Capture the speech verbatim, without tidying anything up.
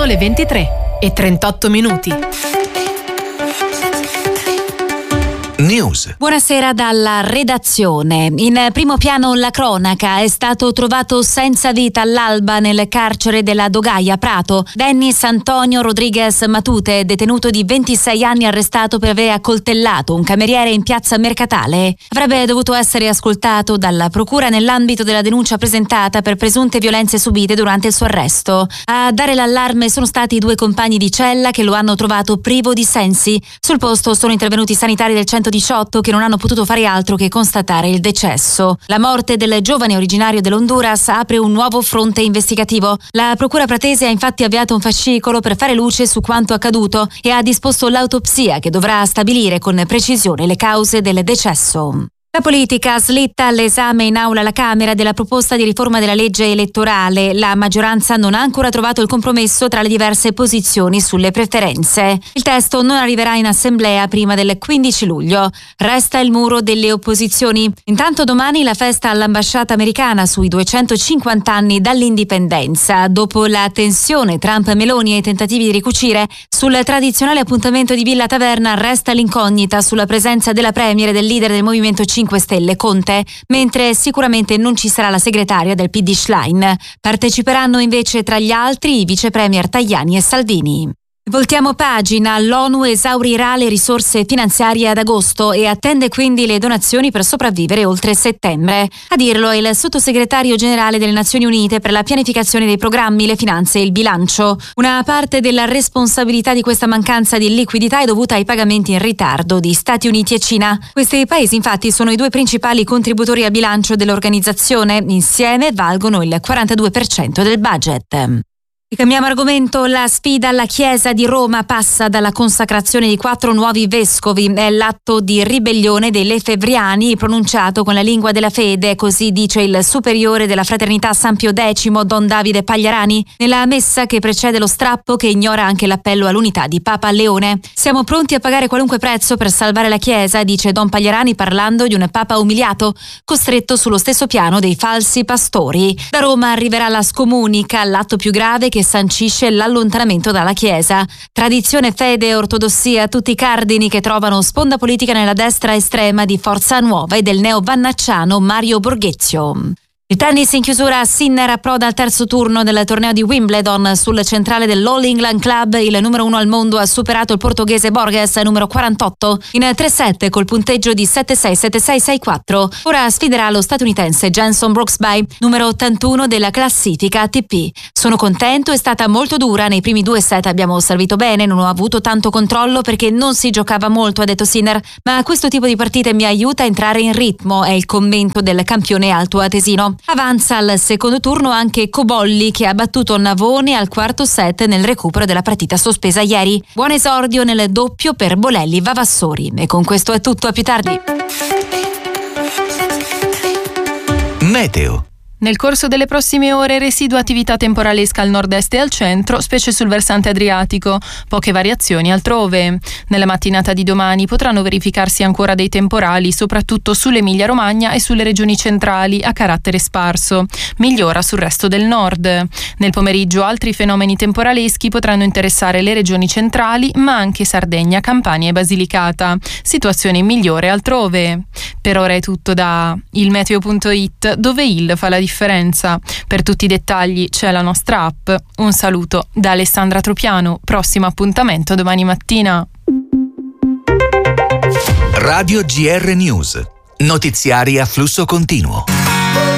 Sono le ventitré e trentotto minuti. News. Buonasera dalla redazione. In primo piano la cronaca. È stato trovato senza vita all'alba nel carcere della Dogaia Prato Dennis Antonio Rodriguez Matute, detenuto di ventisei anni, arrestato per aver accoltellato un cameriere in piazza Mercatale. Avrebbe dovuto essere ascoltato dalla procura nell'ambito della denuncia presentata per presunte violenze subite durante il suo arresto. A dare l'allarme sono stati i due compagni di cella che lo hanno trovato privo di sensi. Sul posto sono intervenuti i sanitari del centodiciotto che non hanno potuto fare altro che constatare il decesso. La morte del giovane originario dell'Honduras apre un nuovo fronte investigativo. La procura pratese ha infatti avviato un fascicolo per fare luce su quanto accaduto e ha disposto l'autopsia che dovrà stabilire con precisione le cause del decesso. La politica slitta all'esame in aula alla Camera della proposta di riforma della legge elettorale. La maggioranza non ha ancora trovato il compromesso tra le diverse posizioni sulle preferenze. Il testo non arriverà in assemblea prima del quindici luglio. Resta il muro delle opposizioni. Intanto domani la festa all'ambasciata americana sui duecentocinquanta anni dall'indipendenza. Dopo la tensione Trump-Meloni e i tentativi di ricucire, sul tradizionale appuntamento di Villa Taverna resta l'incognita sulla presenza della premier e del leader del Movimento cinque Stelle Conte, mentre sicuramente non ci sarà la segretaria del P D Schlein. Parteciperanno invece tra gli altri i vice premier Tajani e Salvini. Voltiamo pagina. L'ONU esaurirà le risorse finanziarie ad agosto e attende quindi le donazioni per sopravvivere oltre settembre. A dirlo è il sottosegretario generale delle Nazioni Unite per la pianificazione dei programmi, le finanze e il bilancio. Una parte della responsabilità di questa mancanza di liquidità è dovuta ai pagamenti in ritardo di Stati Uniti e Cina. Questi paesi infatti sono i due principali contributori al bilancio dell'organizzazione. Insieme valgono il quarantadue per cento del budget. Cambiamo argomento. La sfida alla Chiesa di Roma passa dalla consacrazione di quattro nuovi vescovi. È l'atto di ribellione dei lefebvriani pronunciato con la lingua della fede, così dice il superiore della Fraternità San Pio X, Don Davide Pagliarani, nella messa che precede lo strappo che ignora anche l'appello all'unità di Papa Leone. Siamo pronti a pagare qualunque prezzo per salvare la Chiesa, dice Don Pagliarani parlando di un Papa umiliato, costretto sullo stesso piano dei falsi pastori. Da Roma arriverà la scomunica, l'atto più grave che sancisce l'allontanamento dalla Chiesa. Tradizione, fede e ortodossia, tutti i cardini che trovano sponda politica nella destra estrema di Forza Nuova e del neo-vannacciano Mario Borghezio. Il tennis in chiusura. Sinner approda al terzo turno del torneo di Wimbledon. Sul centrale dell'All England Club il numero uno al mondo ha superato il portoghese Borges, numero quarantotto, in tre set col punteggio di sette sei sette sei sei quattro. Ora sfiderà lo statunitense Jenson Brooksby, numero ottantuno della classifica A T P. Sono contento, è stata molto dura, nei primi due set abbiamo servito bene, non ho avuto tanto controllo perché non si giocava molto, ha detto Sinner, ma questo tipo di partite mi aiuta a entrare in ritmo, è il commento del campione altoatesino. Avanza al secondo turno anche Cobolli, che ha battuto Navone al quarto set nel recupero della partita sospesa ieri. Buon esordio nel doppio per Bolelli Vavassori. E con questo è tutto, a più tardi. Meteo. Nel corso delle prossime ore residua attività temporalesca al nord-est e al centro, specie sul versante adriatico, poche variazioni altrove. Nella mattinata di domani potranno verificarsi ancora dei temporali, soprattutto sull'Emilia-Romagna e sulle regioni centrali, a carattere sparso. Migliora sul resto del nord. Nel pomeriggio altri fenomeni temporaleschi potranno interessare le regioni centrali, ma anche Sardegna, Campania e Basilicata. Situazione migliore altrove. Per ora è tutto da ilmeteo punto it, dove il fa la differenza. Per tutti i dettagli c'è la nostra app. Un saluto da Alessandra Tropiano. Prossimo appuntamento domani mattina. Radio G R News. Notiziari a flusso continuo.